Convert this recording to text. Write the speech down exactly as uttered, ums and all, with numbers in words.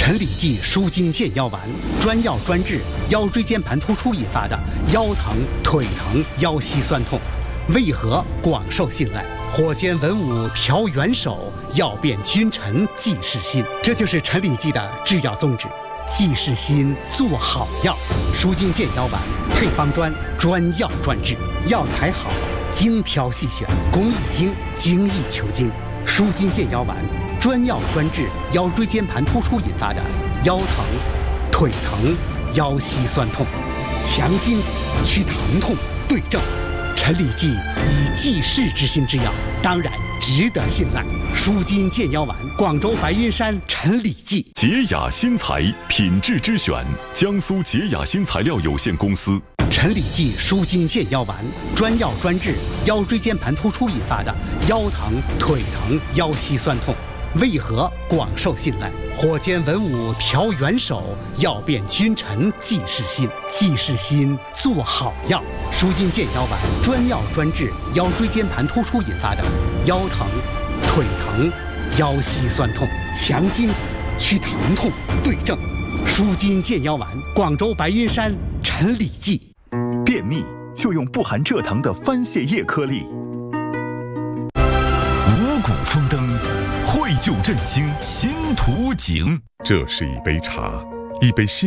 陈李济舒筋健腰丸，专药专治腰椎间盘突出引发的腰疼、腿疼、腰膝酸痛，为何广受信赖？火煎文武调元首，药变君臣济世心。这就是陈李济的制药宗旨。济世心，做好药。舒筋健腰丸配方专，专药专治，药材好，精挑细选，工艺精，精益求精。舒筋健腰丸专药专治腰椎间盘突出引发的腰疼、腿疼、腰膝酸痛，强筋祛疼痛，对症。陈李济以济世之心之药，当然值得信赖。舒筋健腰丸，广州白云山陈李济。 洁雅新材，品质之选，江苏洁雅新材料有限公司。 陈李济舒筋健腰丸，专药专治腰椎间盘突出引发的腰疼、腿疼、腰膝酸痛，为何广受信赖？火煎文武调元首，药变君臣济世心。济世心，做好药。舒筋健腰丸专药专治腰椎间盘突出引发的腰疼、腿疼、腰膝酸痛，强筋祛疼痛，对症。舒筋健腰丸，广州白云山陈李济。 便秘就用不含蔗糖的番泻叶颗粒。五谷丰登，惠就振兴新图景。 这是一杯茶，一杯新